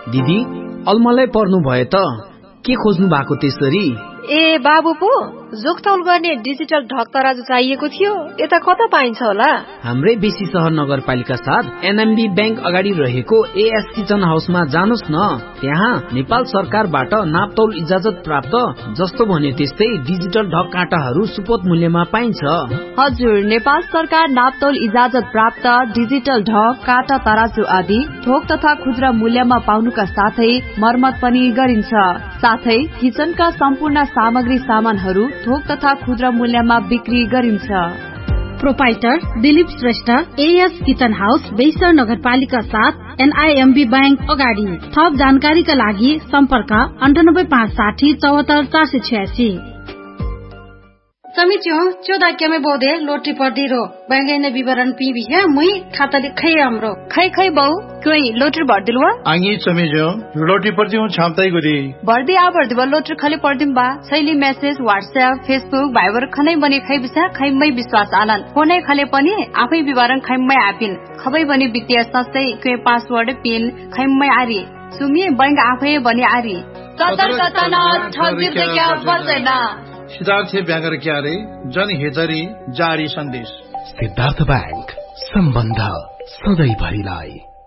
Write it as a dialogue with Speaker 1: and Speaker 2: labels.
Speaker 1: दिदी अलमलै पर्नु भयो त के खोज्नु भएको त्यसरी?
Speaker 2: ए बाबु पो जोखतौल गर्ने डिजिटल ढक तराजु चाहिएको थियो, यता कता पाइन्छ होला?
Speaker 1: हाम्रै बेसी सहर नगरपालिका साथ एनएमबी बैंक अगाडि रहेको एएस किचन हाउसमा जानुस् न। त्यहाँ नेपाल सरकारबाट नापतौल इजाजत प्राप्त जस्तो भन्यो त्यस्तै डिजिटल ढक काँटाहरू सुपथ मूल्यमा पाइन्छ।
Speaker 3: हजुर, नेपाल सरकार नापतौल इजाजत प्राप्त डिजिटल ढक काँटा तराजु आदि थोक तथा खुद्रा मूल्यमा पाउनुका साथै मर्मत पनि गरिन्छ। साथै किचनका सम्पूर्ण सामग्री सामानहरू थोक तथा खुद्रा मूल्यमा बिक्री गरिन्छ।
Speaker 4: Proprietor Dilip Shrestha, as kitchen house, बेइसर नगरपालिका साथ एनआईएमबी बैंक अगाडि। थप जानकारीका लागि सम्पर्क 9856 74 486। समितियों 14 के में बोधे लोटी पर्दी रो बैंक ने विवरण पी भी है मुई खाता लिखे हमरो
Speaker 3: खै बहु कोई लोटर भर दिलवा
Speaker 5: आंगी समिजो लोटी पर्दी हूं छामताई गुदी
Speaker 3: भर्दी आ भर्दी बा लोटर खाली पर्दिम बा शैली मैसेज व्हाट्सएप फेसबुक भाइबर खनै बने खै बिसा खैमै विश्वास आनन फोनै खले पनि आफै विवरण खैमै आपिन खबै बने वित्तीय संस्थै के पासवर्ड पिन खैमै आरी सुमी बैंक आफै बने आरी सतर्कता न ठगिर के क्या बचेन
Speaker 5: सिद्धार्थ ब्यागर क्यारे जनहितरी जारी सन्देश।
Speaker 6: सिद्धार्थ बैंक सम्बन्ध सधैँ भरिलाई।